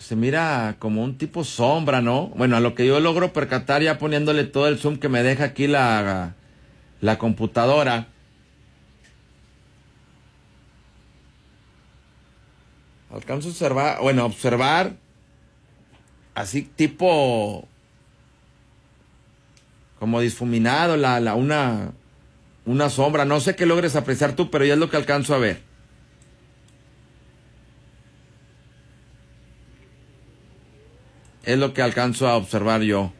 Se mira como un tipo sombra, ¿no? Bueno, a lo que yo logro percatar ya poniéndole todo el zoom que me deja aquí la computadora. Alcanzo a observar, bueno, observar así tipo como difuminado, una sombra. No sé qué logres apreciar tú, pero ya es lo que alcanzo a ver. Es lo que alcanzo a observar yo.